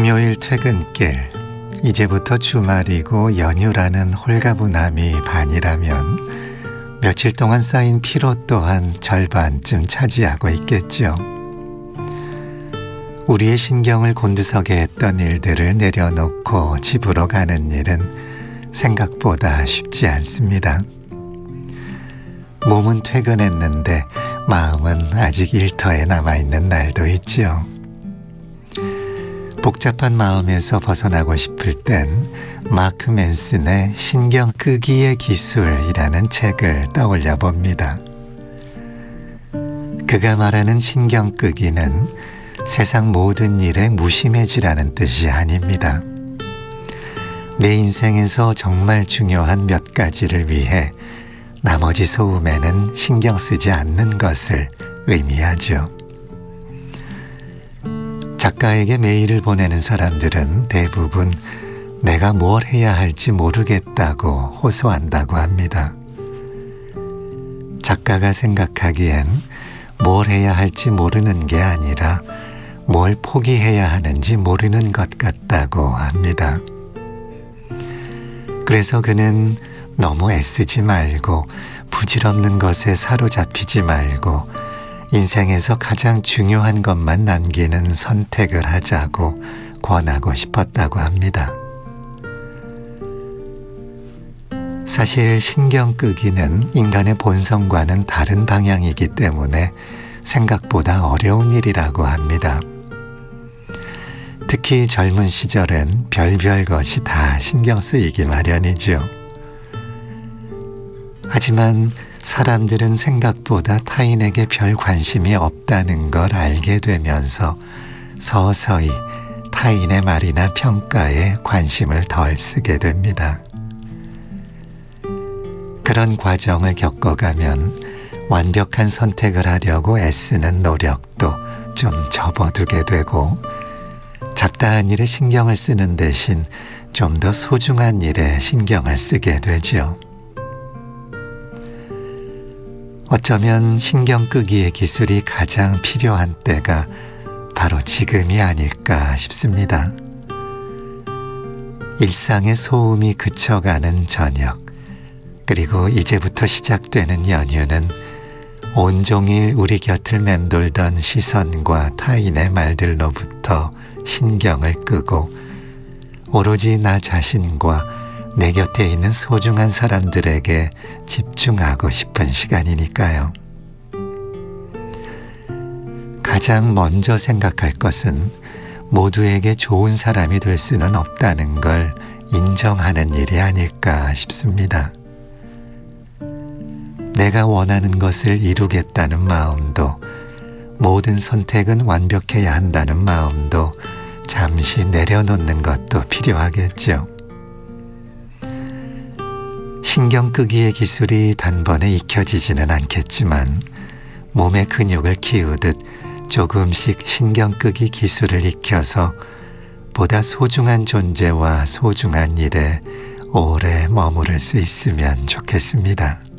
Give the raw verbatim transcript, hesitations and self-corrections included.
금요일 퇴근길, 이제부터 주말이고 연휴라는 홀가분함이 반이라면 며칠 동안 쌓인 피로 또한 절반쯤 차지하고 있겠죠. 우리의 신경을 곤두서게 했던 일들을 내려놓고 집으로 가는 일은 생각보다 쉽지 않습니다. 몸은 퇴근했는데 마음은 아직 일터에 남아있는 날도 있지요. 복잡한 마음에서 벗어나고 싶을 땐 마크 맨슨의 신경 끄기의 기술이라는 책을 떠올려 봅니다. 그가 말하는 신경 끄기는 세상 모든 일에 무심해지라는 뜻이 아닙니다. 내 인생에서 정말 중요한 몇 가지를 위해 나머지 소음에는 신경 쓰지 않는 것을 의미하죠. 작가에게 메일을 보내는 사람들은 대부분 내가 뭘 해야 할지 모르겠다고 호소한다고 합니다. 작가가 생각하기엔 뭘 해야 할지 모르는 게 아니라 뭘 포기해야 하는지 모르는 것 같다고 합니다. 그래서 그는 너무 애쓰지 말고 부질없는 것에 사로잡히지 말고 인생에서 가장 중요한 것만 남기는 선택을 하자고 권하고 싶었다고 합니다. 사실 신경 끄기는 인간의 본성과는 다른 방향이기 때문에 생각보다 어려운 일이라고 합니다. 특히 젊은 시절엔 별별 것이 다 신경 쓰이기 마련이죠. 하지만 사람들은 생각보다 타인에게 별 관심이 없다는 걸 알게 되면서 서서히 타인의 말이나 평가에 관심을 덜 쓰게 됩니다. 그런 과정을 겪어가면 완벽한 선택을 하려고 애쓰는 노력도 좀 접어두게 되고 잡다한 일에 신경을 쓰는 대신 좀 더 소중한 일에 신경을 쓰게 되죠. 어쩌면 신경 끄기의 기술이 가장 필요한 때가 바로 지금이 아닐까 싶습니다. 일상의 소음이 그쳐가는 저녁, 그리고 이제부터 시작되는 연휴는 온종일 우리 곁을 맴돌던 시선과 타인의 말들로부터 신경을 끄고 오로지 나 자신과 내 곁에 있는 소중한 사람들에게 집중하고 싶은 시간이니까요. 가장 먼저 생각할 것은 모두에게 좋은 사람이 될 수는 없다는 걸 인정하는 일이 아닐까 싶습니다. 내가 원하는 것을 이루겠다는 마음도 모든 선택은 완벽해야 한다는 마음도 잠시 내려놓는 것도 필요하겠죠. 신경 끄기의 기술이 단번에 익혀지지는 않겠지만 몸의 근육을 키우듯 조금씩 신경 끄기 기술을 익혀서 보다 소중한 존재와 소중한 일에 오래 머무를 수 있으면 좋겠습니다.